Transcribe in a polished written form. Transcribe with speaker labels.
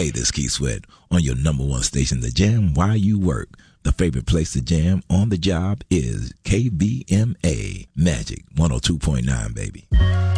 Speaker 1: Hey, this Keith Sweat on your number one station, The Jam While You Work. The favorite place to jam on the job is KBMA Magic 102.9, baby.